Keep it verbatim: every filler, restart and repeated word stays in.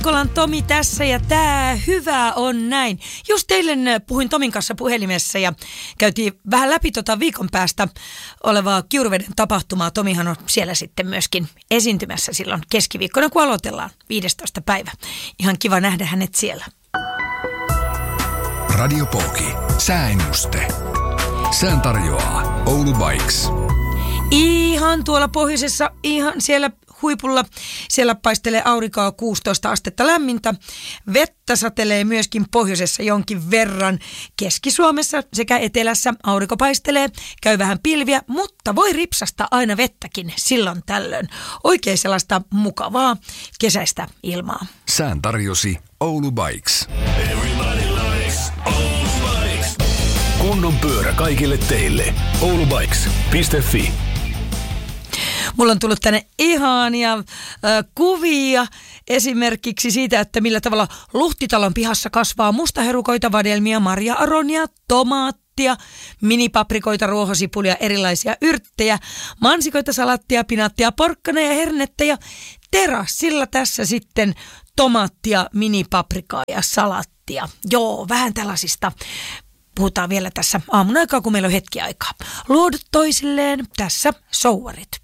Kokkolan Tomi tässä ja tää hyvä on näin. Just eilen puhuin Tomin kanssa puhelimessa ja käytiin vähän läpi tota viikon päästä olevaa Kiuruveden tapahtumaa. Tomihan on siellä sitten myöskin esiintymässä silloin keskiviikkona, kun aloitellaan viidestoista päivä. Ihan kiva nähdä hänet siellä. Radio Poki. Sääennuste. Sään tarjoaa Oulu Bikes. Ihan tuolla pohjoisessa, ihan siellä huipulla. Siellä paistelee aurinkoa kuusitoista astetta lämmintä. Vettä satelee myöskin pohjoisessa jonkin verran. Keski-Suomessa sekä etelässä aurinko paistelee. Käy vähän pilviä, mutta voi ripsasta aina vettäkin silloin tällöin. Oikein sellaista mukavaa kesäistä ilmaa. Sään tarjosi Oulu Bikes. Kunnon pyörä kaikille teille. oulubikes piste fi. Mulla on tullut tänne ihania äh, kuvia esimerkiksi siitä, että millä tavalla Luhtitalon pihassa kasvaa mustaherukoita, vadelmia, marja-aronia, tomaattia, minipaprikoita, ruohosipulia, erilaisia yrttejä, mansikoita, salattia, pinaattia, porkkana ja hernettä ja terassilla tässä sitten tomaattia, minipaprikaa ja salattia. Joo, vähän tällaisista. Puhutaan vielä tässä aamun aikaa, kun meillä on hetki aikaa. Luodut toisilleen, tässä souvarit.